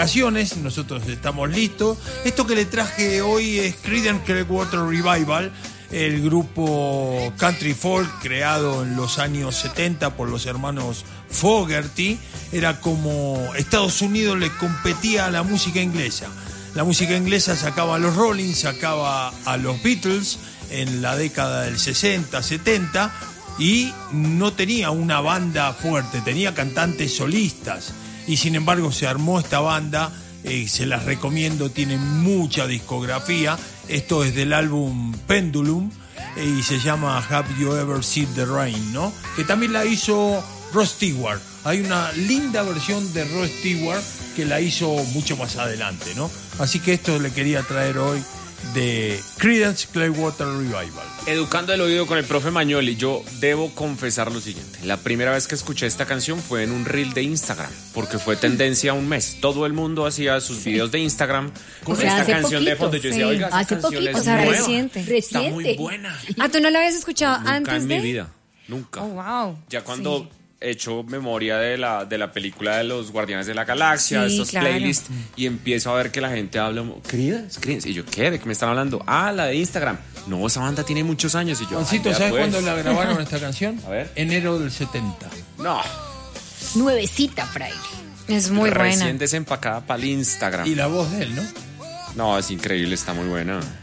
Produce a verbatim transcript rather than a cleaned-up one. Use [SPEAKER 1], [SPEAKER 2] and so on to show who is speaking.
[SPEAKER 1] vacaciones, nosotros estamos listos. Esto que le traje hoy es Creedence Clearwater Revival, el grupo country folk creado en los años setenta por los hermanos Fogerty. Era como Estados Unidos le competía a la música inglesa. La música inglesa sacaba a los Rolling, sacaba a los Beatles en la década del sesenta, setenta, y no tenía una banda fuerte, tenía cantantes solistas. Y sin embargo se armó esta banda, eh, se las recomiendo, tiene mucha discografía. Esto es del álbum Pendulum, eh, y se llama Have You Ever Seen the Rain, ¿no? Que también la hizo Rod Stewart. Hay una linda versión de Rod Stewart que la hizo mucho más adelante, ¿no? Así que esto le quería traer hoy de Creedence Clearwater Revival.
[SPEAKER 2] Educando el oído con el profe Magnoli, yo debo confesar lo siguiente. La primera vez que escuché esta canción fue en un reel de Instagram, porque fue tendencia un mes. Todo el mundo hacía sus sí. videos de Instagram con
[SPEAKER 3] o sea,
[SPEAKER 2] esta canción
[SPEAKER 3] poquito,
[SPEAKER 2] de fondo. Yo decía,
[SPEAKER 3] sí.
[SPEAKER 2] oiga, esta
[SPEAKER 3] hace
[SPEAKER 2] canción
[SPEAKER 3] poquito,
[SPEAKER 2] es
[SPEAKER 3] o sea,
[SPEAKER 2] nueva.
[SPEAKER 3] reciente,
[SPEAKER 2] Está
[SPEAKER 3] reciente.
[SPEAKER 2] muy buena.
[SPEAKER 4] Ah, ¿tú no la habías escuchado
[SPEAKER 2] Nunca
[SPEAKER 4] antes
[SPEAKER 2] en
[SPEAKER 4] de?
[SPEAKER 2] mi vida, nunca.
[SPEAKER 4] Oh, wow.
[SPEAKER 2] Ya cuando...
[SPEAKER 4] Sí.
[SPEAKER 2] he hecho memoria de la, de la película de los Guardianes de la Galaxia,
[SPEAKER 4] Sí,
[SPEAKER 2] de estos
[SPEAKER 4] claro.
[SPEAKER 2] playlists, y empiezo a ver que la gente habla, Creedence, Creedence, y yo, ¿qué? ¿De qué me están hablando? Ah, la de Instagram. No, esa banda tiene muchos años, y yo,
[SPEAKER 1] Juancito,
[SPEAKER 2] ay,
[SPEAKER 1] ¿sabes
[SPEAKER 2] pues.
[SPEAKER 1] cuándo la grabaron esta canción?
[SPEAKER 2] A ver.
[SPEAKER 1] Enero del setenta.
[SPEAKER 2] No.
[SPEAKER 3] Nuevecita, fraile.
[SPEAKER 4] Es muy
[SPEAKER 2] Recién
[SPEAKER 4] buena.
[SPEAKER 2] desempacada para el Instagram.
[SPEAKER 1] Y la voz de él, ¿no?
[SPEAKER 2] No, es increíble, está muy buena.